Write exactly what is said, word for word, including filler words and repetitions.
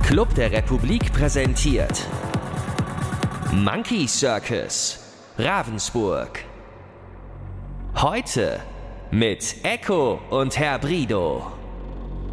Club der Republik präsentiert Monkey Circus Ravensburg. Heute mit Echo und Herr Brido.